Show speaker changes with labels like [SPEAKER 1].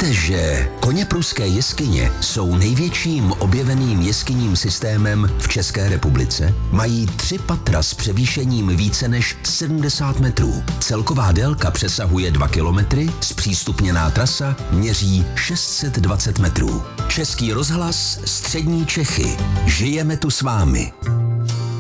[SPEAKER 1] Víte, že Koněpruské jeskyně jsou největším objeveným jeskyním systémem v České republice? Mají 3 patra s převýšením více než 70 metrů. Celková délka přesahuje 2 kilometry, zpřístupněná trasa měří 620 metrů. Český rozhlas, Střední Čechy. Žijeme tu s vámi.